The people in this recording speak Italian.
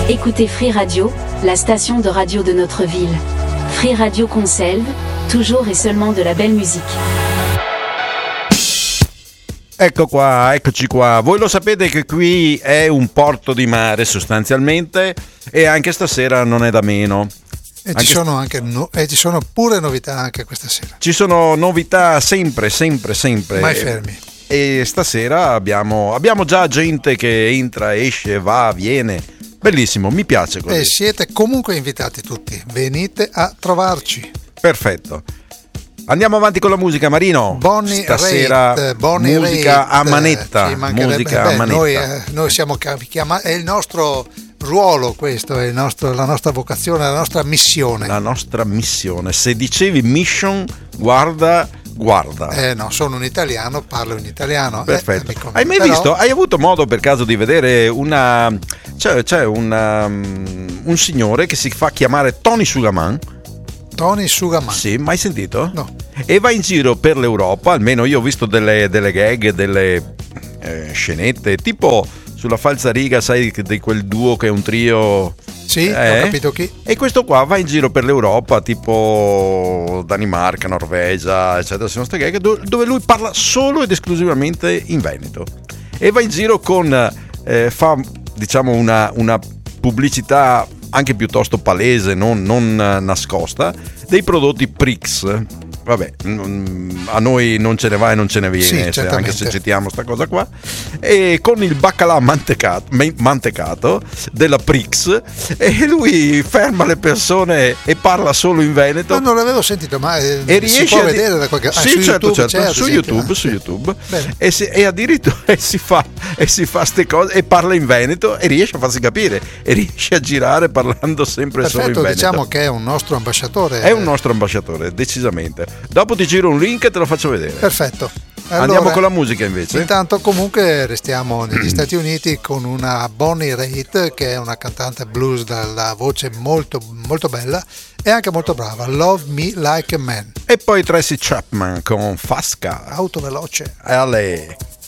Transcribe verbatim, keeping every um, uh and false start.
Écoutez Free Radio, la station de radio de notre ville. Free Radio Conselve, toujours et seulement de la belle musique. Ecco qua, eccoci qua. Voi lo sapete che qui è un porto di mare sostanzialmente e anche stasera non è da meno. E anche ci sono anche no, e ci sono pure novità anche questa sera. Ci sono novità sempre, sempre, sempre. Mai fermi. E stasera abbiamo, abbiamo già gente che entra, esce, va, viene. Bellissimo, mi piace così. E siete comunque invitati tutti, venite a trovarci. Perfetto. Andiamo avanti con la musica, Marino. Bonnie stasera Raitt, Bonnie musica Raitt, a manetta, musica beh, a manetta. Noi, eh, noi siamo chiamati, è il nostro ruolo questo, è il nostro, la nostra vocazione, la nostra missione. La nostra missione. Se dicevi mission, guarda, guarda. Eh no, sono un italiano, parlo in italiano. Perfetto. Eh, hai mai però... visto, hai avuto modo per caso di vedere una c'è, c'è una, un signore che si fa chiamare Tony Sugarman? Tony Sugarman? Sì, mai sentito? No. E va in giro per l'Europa, almeno io ho visto delle, delle gag, delle eh, scenette, tipo sulla falsariga, sai, di quel duo che è un trio. Sì, eh? ho capito chi. E questo qua va in giro per l'Europa, tipo Danimarca, Norvegia, eccetera, sono queste gag dove lui parla solo ed esclusivamente in veneto. E va in giro con, eh, fa diciamo una, una pubblicità anche piuttosto palese, non, non nascosta, dei prodotti Prix. Vabbè, a noi non ce ne va e non ce ne viene, sì, se, anche se citiamo sta cosa qua. E con il baccalà mantecato, mantecato della Prix, e lui ferma le persone e parla solo in veneto. Ma non l'avevo sentito, ma eh, e riesce si può a di- vedere da qualche ah, sì, su certo, YouTube, certo, certo, su sì, YouTube, ah, su YouTube. Bene. E, si, e addirittura e si fa e si fa ste cose e parla in veneto e riesce a farsi capire e riesce a girare parlando sempre Perfetto, solo in veneto. diciamo che è un nostro ambasciatore. È un nostro ambasciatore, decisamente. Dopo ti giro un link e te lo faccio vedere. Perfetto. Allora, andiamo con la musica invece. Intanto comunque restiamo negli Stati Uniti con una Bonnie Raitt, che è una cantante blues dalla voce molto molto bella e anche molto brava. Love Me Like a Man. E poi Tracy Chapman con Fast Car. Auto veloce. Ale.